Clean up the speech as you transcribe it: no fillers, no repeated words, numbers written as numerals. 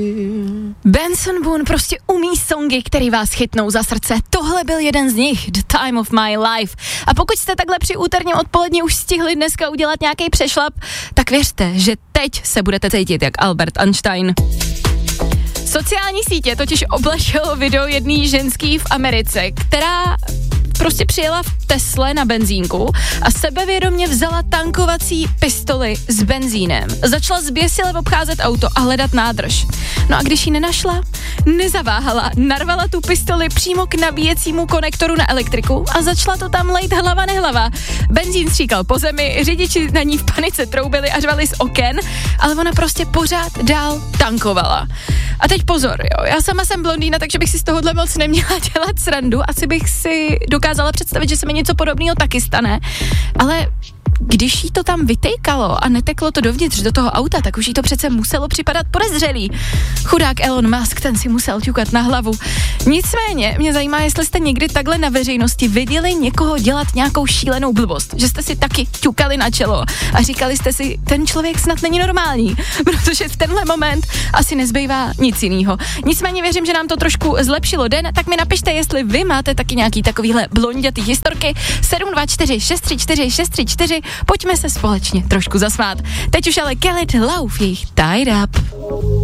Benson Boone prostě umí songy, který vás chytnou za srdce. Tohle byl jeden z nich, The Time of My Life. A pokud jste takhle při úterním odpoledni už stihli dneska udělat nějaký přešlap, tak věřte, že teď se budete cítit jak Albert Einstein. Sociální sítě totiž oblašilo video jedné ženský v Americe, která prostě přijela v Tesle na benzínku a sebevědomě vzala tankovací pistoli s benzínem. Začala zběsile obcházet auto a hledat nádrž. No a když ji nenašla, nezaváhala, narvala tu pistoli přímo k nabíjecímu konektoru na elektriku a začala to tam lejt hlava nehlava. Benzín stříkal po zemi, řidiči na ní v panice troubili a řvali z oken, ale ona prostě pořád dál tankovala. A teď pozor, jo, já sama jsem blondýna, takže bych si z tohohle moc neměla dělat srandu, asi bych si dokázala představit, že se mi něco podobného taky stane, ale když jí to tam vytejkalo a neteklo to dovnitř do toho auta, tak už jí to přece muselo připadat podezřelý. Chudák Elon Musk, ten si musel ťukat na hlavu. Nicméně, mě zajímá, jestli jste někdy takhle na veřejnosti viděli někoho dělat nějakou šílenou blbost, že jste si taky ťukali na čelo a říkali jste si, ten člověk snad není normální, protože v tenhle moment asi nezbývá nic jinýho. Nicméně věřím, že nám to trošku zlepšilo den, tak mi napište, jestli vy máte taky nějaký takovýhle blondětý historky. 724 634 634. Pojďme se společně trošku zasmát. Teď už ale Khalid Love, jejich Tied Up.